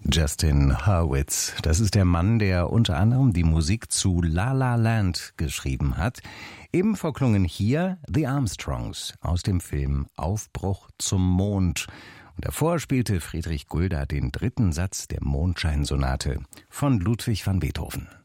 Justin Hurwitz, das ist der Mann, der unter anderem die Musik zu La La Land geschrieben hat. Eben verklungen hier The Armstrongs aus dem Film Aufbruch zum Mond. Und davor spielte Friedrich Gulda den dritten Satz der Mondscheinsonate von Ludwig van Beethoven.